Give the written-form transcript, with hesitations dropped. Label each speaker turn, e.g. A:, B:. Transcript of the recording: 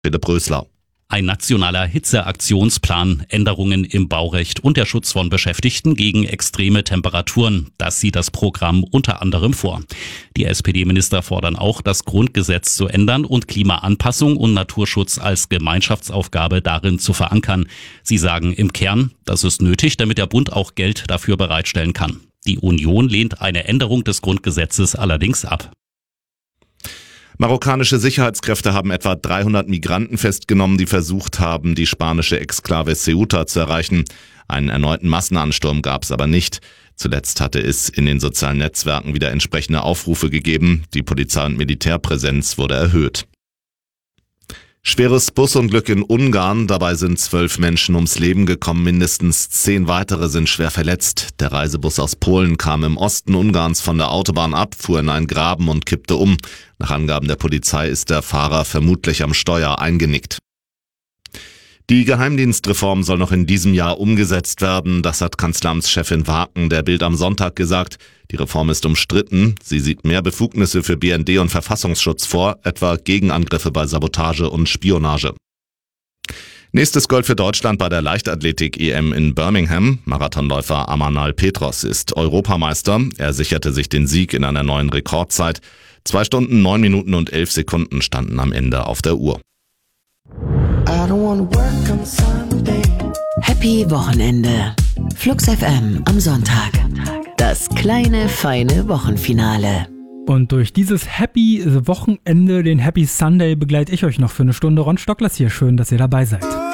A: Philipp Rösler.
B: Ein nationaler Hitzeaktionsplan, Änderungen im Baurecht und der Schutz von Beschäftigten gegen extreme Temperaturen. Das sieht das Programm unter anderem vor. Die SPD-Minister fordern auch, das Grundgesetz zu ändern und Klimaanpassung und Naturschutz als Gemeinschaftsaufgabe darin zu verankern. Sie sagen im Kern, das ist nötig, damit der Bund auch Geld dafür bereitstellen kann. Die Union lehnt eine Änderung des Grundgesetzes allerdings ab.
A: Marokkanische Sicherheitskräfte haben etwa 300 Migranten festgenommen, die versucht haben, die spanische Exklave Ceuta zu erreichen. Einen erneuten Massenansturm gab es aber nicht. Zuletzt hatte es in den sozialen Netzwerken wieder entsprechende Aufrufe gegeben. Die Polizei- und Militärpräsenz wurde erhöht. Schweres Busunglück in Ungarn. Dabei sind 12 Menschen ums Leben gekommen. Mindestens 10 weitere sind schwer verletzt. Der Reisebus aus Polen kam im Osten Ungarns von der Autobahn ab, fuhr in einen Graben und kippte um. Nach Angaben der Polizei ist der Fahrer vermutlich am Steuer eingenickt. Die Geheimdienstreform soll noch in diesem Jahr umgesetzt werden. Das hat Kanzleramtschefin Waken der Bild am Sonntag gesagt. Die Reform ist umstritten. Sie sieht mehr Befugnisse für BND und Verfassungsschutz vor, etwa Gegenangriffe bei Sabotage und Spionage. Nächstes Gold für Deutschland bei der Leichtathletik-EM in Birmingham. Marathonläufer Amanal Petros ist Europameister. Er sicherte sich den Sieg in einer neuen Rekordzeit. 2 Stunden, 9 Minuten und 11 Sekunden standen am Ende auf der Uhr.
C: Happy Wochenende. Flux FM am Sonntag. Das kleine, feine Wochenfinale.
D: Und durch dieses Happy Wochenende, den Happy Sunday, begleite ich euch noch für eine Stunde. Ron Stocklers hier. Schön, dass ihr dabei seid.